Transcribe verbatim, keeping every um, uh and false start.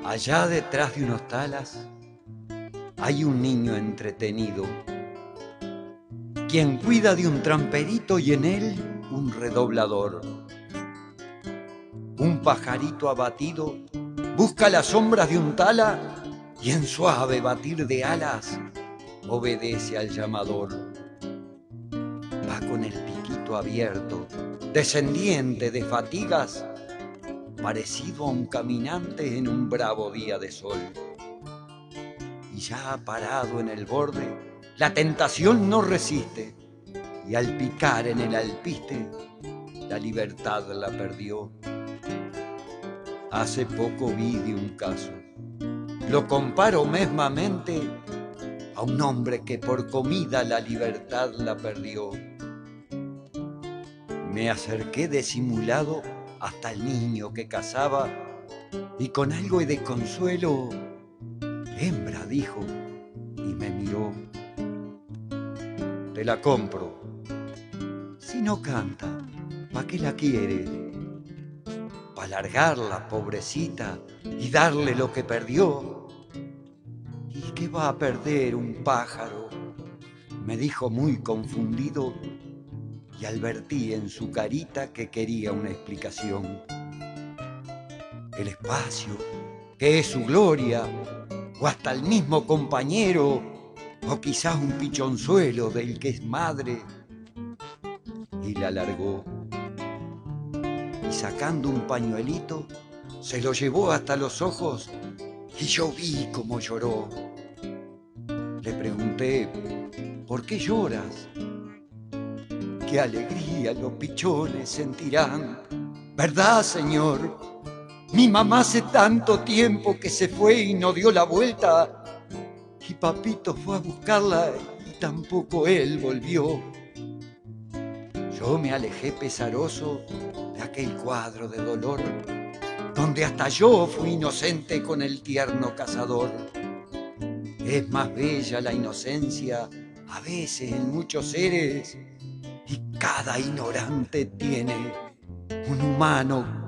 Allá detrás de unos talas hay un niño entretenido, quien cuida de un tramperito y en él un redoblador. Un pajarito abatido busca las sombras de un tala y en suave batir de alas obedece al llamador. Va con el piquito abierto, descendiente de fatigas, parecido a un caminante en un bravo día de sol. Y ya parado en el borde, la tentación no resiste, y al picar en el alpiste, la libertad la perdió. Hace poco vi de un caso, lo comparo mesmamente a un hombre que por comida la libertad la perdió. Me acerqué disimulado hasta el niño que cazaba y con algo de consuelo, hembra, dijo, y me miró. Te la compro. Si no canta, ¿pa' qué la quiere? Pa' largarla, pobrecita, y darle lo que perdió. ¿Y qué va a perder un pájaro? Me dijo muy confundido, y advertí en su carita que quería una explicación. El espacio, que es su gloria, o hasta el mismo compañero, o quizás un pichonzuelo del que es madre. Y la alargó, y sacando un pañuelito, se lo llevó hasta los ojos, y yo vi cómo lloró. Le pregunté, ¿por qué lloras? Qué alegría los pichones sentirán, ¿verdad, señor? Mi mamá hace tanto tiempo que se fue y no dio la vuelta, y papito fue a buscarla y tampoco él volvió. Yo me alejé pesaroso de aquel cuadro de dolor, donde hasta yo fui inocente con el tierno cazador. Es más bella la inocencia a veces en muchos seres, y cada ignorante tiene un humano